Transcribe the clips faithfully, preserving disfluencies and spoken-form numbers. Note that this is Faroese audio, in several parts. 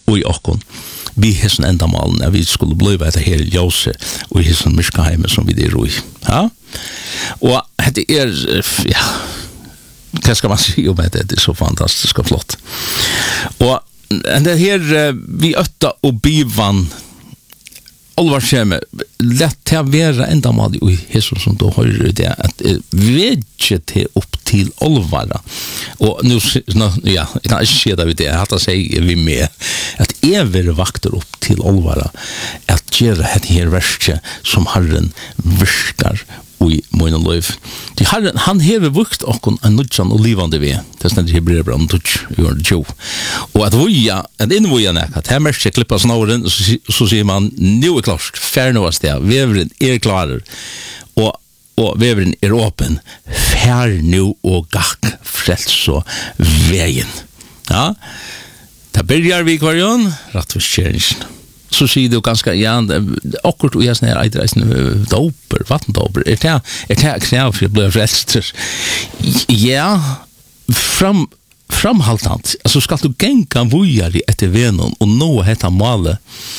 og i okkon vi hessen enda malen at vi skulle bli etter her ljøse og i hessen myrskaheime som vi er i. Ja? Og det er, ja, hva skal man si om det? Det er så fantastisk og flott. Og det her, vi øtta og bivan Alvar kjemme, lett til å være enda mal i Jesus som du hører det, at vedje til opp til alvara. Og nu, ja, jeg kan ikke si det ved det, jeg har sier vi med, at jeg vil vakter opp til alvara, at gjøre et her verset som Herren virkar i mine liv. De Herren, han hever vukt okkon en nudjan og livande ved. Det er stendig Hebreerbrevet tutsch, gjør det jo. Og at voja, at innvoja nek, at her merker klippa snåren, så, så sier man, nu er klart, fær nå av sted, veveren er klarer, og, og veveren er åpen, fær nå og gakk frels og veien. Ja, da byrjar vi kvarjon, rattvistjeringen. Så sier du ganske, ja, akkurat og jeg sånn her eidreisen doper, vattendoper, er det er det knev for å bli frelst? Ja, fram, framhaltant, altså skal du genka vujari etter venon og nå heta male,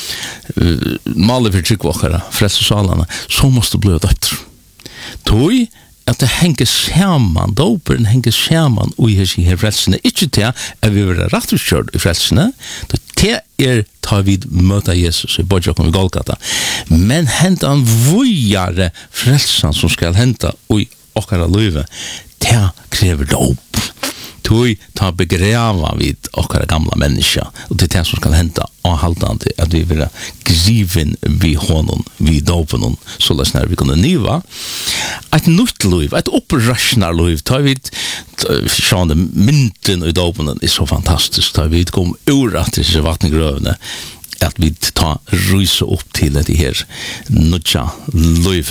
uh, male for tryggvåkere, frelsesalene, så måste du bli døpt. Toi, at det henger sammen, doperen henger sammen i her frelsene, ikke til at vi vil rett og kjørt i frelsene, det er tar vi møte Jesus i Bodjokken i Golgata, men henta en vujare frelsen som skal henta i okkara løyve, det krever dop. Tui ta begrava vid okkara gamla menneska, og det er det som skal henta avhaldande, at vi vil griven vid honom, vid dopen, så løs når vi kunne niva. Et nytt liv, et opprasjonar liv, ta vid sjående mynten i dopen er så fantastisk, ta vid kom ura til disse vattengrøvene, at vi ta rysa opp til det her nutja liv.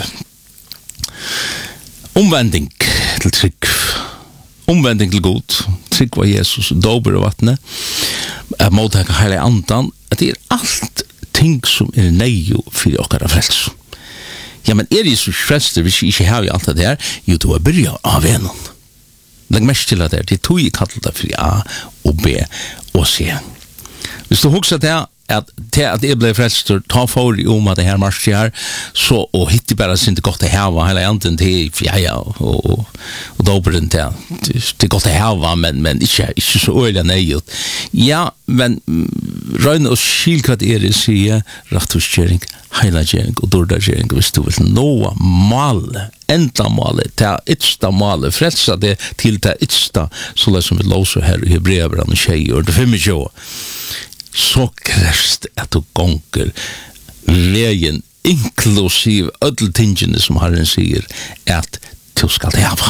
Omvending til trygg, omvending til god, trygg var Jesus, dober og vattnet, at måttaka heilig andan, at det er alt ting som er neio for okkara frels. Ja, men er Jesus frelster hvis jeg ikke har alt det her? Jo, du er byrja av enon. Legg mest til at det er, det tog jeg kallet det for A og B og C. Hvis du husker det, at til at jeg ble frelster, ta for om at det her marsjer her, så, og hitti bare sin det godt å hava, hele anden til, ja, ja, og, og, og doberen til, til godt å hava, men, men ikke, ikke så øyelig nøyut. Ja, men røyne og skilkrat er det sier, rattvistgjering, heilagjering og dårdagjering, hvis du vil nå male, enda male, til ytsta male, frelsa det til det ytsta, så det som vi låser her i Hebreerbrevet tjei, og det femogtjue, så krest at du gonger veien inklusiv ødel tingene som Herren sier at du skal hava.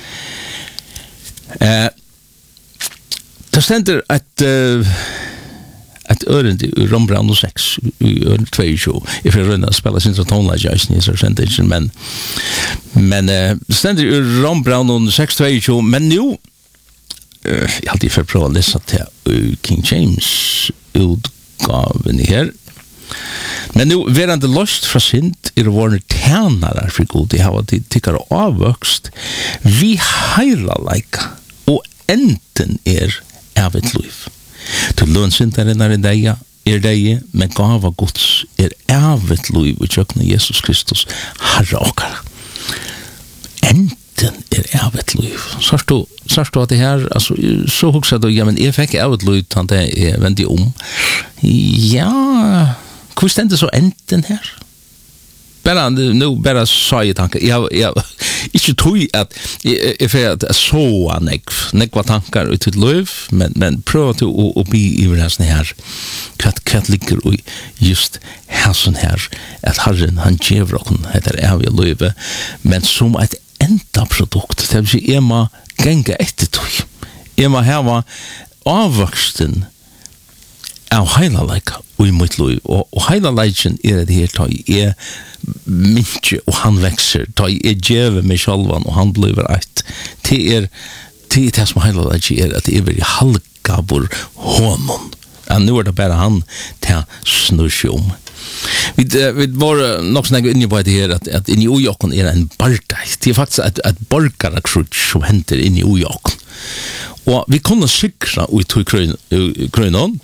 Eh, det stender at uh, et ørend i Rombrand og seks i ørend tjueto i for å spela sin tonlag i så sendingen, men men uh, det stender i Rombrand og seks tjueto, men jo uh, jeg hadde for å prøve å lese til uh, King James utgaven her. Men nu verande lost fra synd er vårne tjänare for god, de har tykkere avvøkst vi heila leika og enten er av et liv. Til lønsynderen er deg, er deg, men gava Guds er av et liv og tjøkne Jesus Kristus Herre okkara. Enten er av et liv. Så står du at det her, altså, så hukser du, ja, men jeg fikk av et liv, han det er vendig om. Ja, hvor stender så enten her? Bara, nu bara sa jeg tanker, jeg, jeg, ikke tog at, jeg, jeg fikk at jeg så nekv, nekva tankar ut til liv, men, men prøv til å, å bli i hverandre her, hva, hva ligger i just hæsen her, at Herren, han gjør okken, heter evig liv, men som et enda produkt, det vil si, jeg må genga etter tog. Jeg må hava avvoksten av heilalega i mitt liv, og, og heilalegjen er det her, da jeg minke og han vekser, da jeg djeve meg sjalvan og han blir eit. Det er det, er det som heilalegjen er, at jeg vil halgabor honom. Ja, nu er det bare han til snur seg om. Vi, vi var nok snakket inne på det her, at, at inni ujokken er en bardeis. Det er faktisk et, et borgarakrutsk som henter inni ujokken. Og vi kunne sikra ut i krøynen,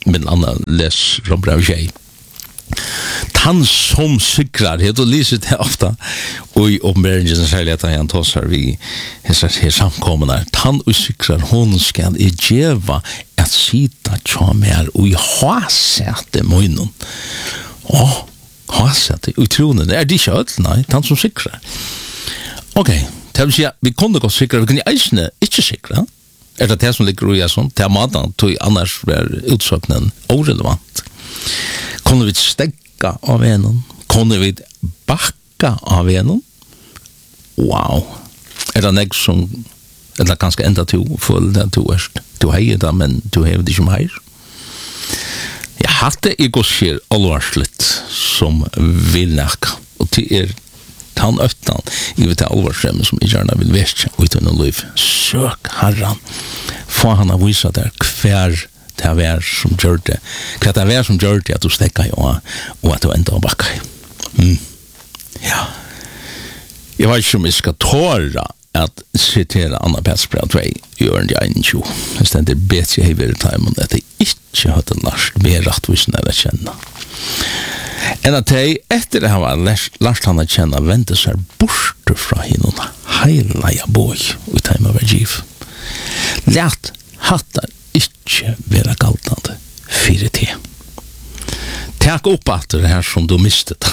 med annan les Rombra tjej. Han som sikrar, det och lyser det ofta och i omvärlden särskilt att han tosar vi här samkomna. Han och sikrar hon ska i djeva att sitta tjamer och i hasete munnen. Åh, hasete, utronen. Det är det kött, nej, han som sikrar. Okej, det vill säga, vi kunde gå sikra, vi kan ju eisne inte sikra. Er det det som ligger i sånt? Det er maten, tog annars var utsøknen orelevant. Kunne vi stegga av en? Kunne vi bakka av en? Wow. Er det nek som, eller kanskje enda to, for det to erst. Du heier det, men du heier det ikke mer. Jeg hadde i gosker alvarslitt som vil nekka. Og til er han öftan i vet allvarsremmen som jeg gjerne vil veste uten å liv. Søk herran. Få han å vise der hver det er som gjør det. Hva det er som gjør det at du stekker og, og at du enda bakker. Mm. Ja. Jeg vet ikke om jeg skal tåre at sitere Anna Petsbra tvei i øren de tjue. Jeg stender bedre i hele timen at jeg ikke hadde lært mer rettvisende å kjenne. En at jeg, etter det har lært han å kjenne, vente seg bort fra henne, heila jeg boi, og timen var giv. Lært hattar ikke være galtande fire te. Takk opp at det her som du mistet.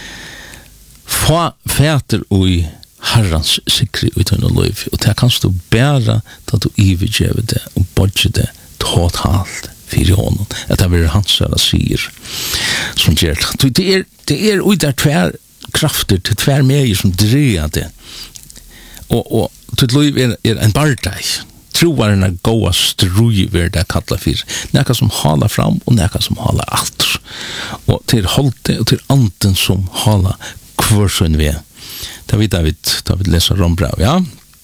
Få fæter og i herrans sikri uten å liv, og det kan du bære da du ivergjøver det og bodger det totalt fyrir honom. At det blir hans som sier som gjør det. Det er, det er ut der tvær krafter til tvær medier som dreier det. Og, og til liv er, er en bardeg. Troaren er gåa struiver det kallar fyrir. Nekka som hala fram og nekka som hala alt. Og til holde og til anden som hala kvarsun ved. Det vet David, David leser Rombra, ja.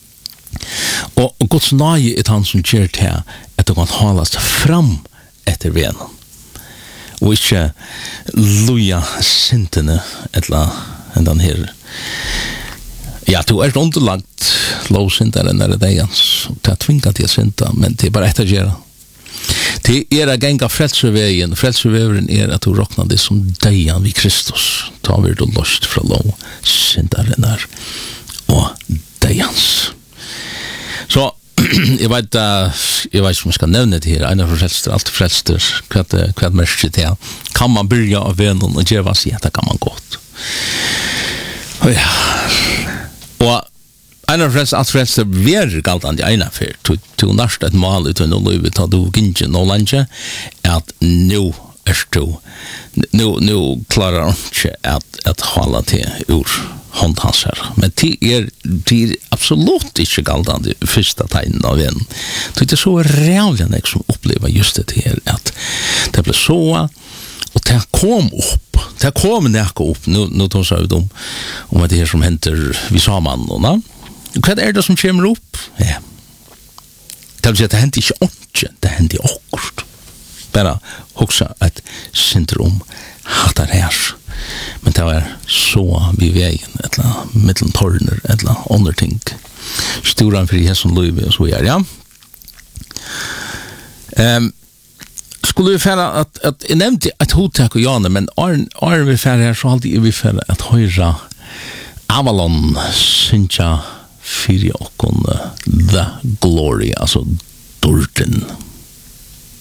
Og, og Guds nage er han som gjør det her, at det kan halas fram etter venen. Og ikke luja sintene, etla enn den her. Ja, du er underlagt lovsinteren er det ens. Det er tvingat til å sinta, men det er bare etter gjøre. Det er å genga frelseveien. Frelseveien er at du råkner det som deian vid Kristus. Ta vi du lost fra lov, sinteren er, og deians. Så, jeg vet, uh, jeg vet ikke om jeg skal nevne det her, en av frelster, alt frelster, hva er merke til. Kan man byrja av venen og gjøre seg, det kan man godt. Og ja, og en av frelster, alt frelster, vi er galt an de ene for, til nærst et mal uten å løyve, ta du gynge nå lenge, at nå er du, nå, nå klarer han ikke at, at holde til ur hånd hans her. Men det er, det er absolutt ikke galt an de første tegnen av en. Det er så rævlig enn jeg som opplever just det her, at det ble så, og det kom opp, det kom nekka opp, nå, nå tar jeg ut om, om det her som henter vi sammen, da. Hva er det som kommer opp? Ja. Det vil si at det hender ikke åndsje, det hender akkurat. Bare hoksa et syndrom hatt er her. Men det var så vi veien, et eller annet, mittelen tårner, et eller annet, andre ting. Storan for i hesson løyve, og så er, ja. Um, skulle vi fære at, at jeg nevnte et hodtak og jane, men er vi fære her, så alltid er vi fære at høyra Avalon synsja fyrir okkon The Glory, altså Dorten.